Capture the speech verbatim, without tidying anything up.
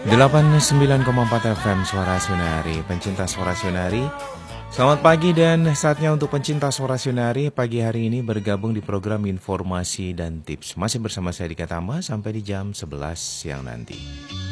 delapan puluh sembilan koma empat F M Suara Sunari, pencinta Suara Sunari. Selamat pagi dan saatnya untuk pencinta Suara Sunari pagi hari ini bergabung di program informasi dan tips. Masih bersama saya Dika Tama sampai di jam sebelas siang nanti.